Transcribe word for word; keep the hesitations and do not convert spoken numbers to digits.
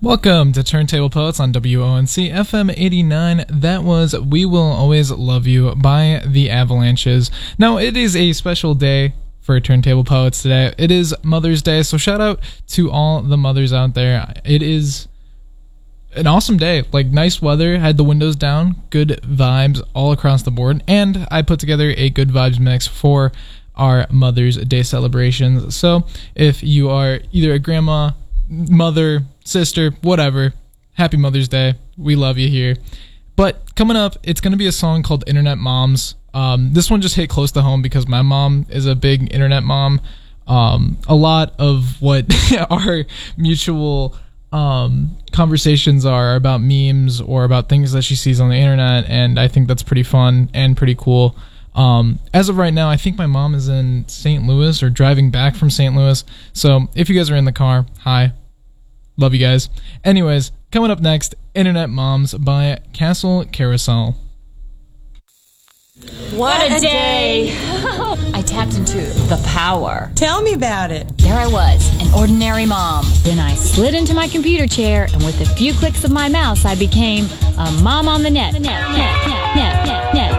Welcome to Turntable Poets on W O N C F M eighty-nine. That was We Will Always Love You by the Avalanches. Now, it is a special day for Turntable Poets today. It is Mother's Day, so shout out to all the mothers out there. It is an awesome day. Like, nice weather, had the windows down, good vibes all across the board, and I put together a good vibes mix for our Mother's Day celebrations. So, if you are either a grandma, mother, sister, whatever, happy Mother's Day. We love you here. But coming up, it's going to be a song called Internet Moms. Um, this one just hit close to home because my mom is a big internet mom. Um, a lot of what our mutual um, conversations are about memes or about things that she sees on the internet, and I think that's pretty fun and pretty cool. Um, as of right now, I think my mom is in Saint Louis or driving back from Saint Louis. So if you guys are in the car, hi. Love you guys. Anyways, coming up next, Internet Moms by Castle Carousel. What a day! I tapped into the power. Tell me about it. There I was, an ordinary mom. Then I slid into my computer chair, and with a few clicks of my mouse, I became a mom on the net. Net, net, net, net, net, net.